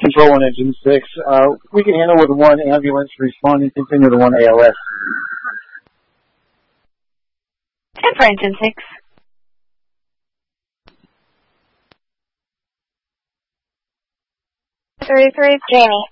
Control 1, Engine 6. We can handle with 1 ambulance responding, continue to 1 ALS. 10 for Engine 6. 33, Jamie.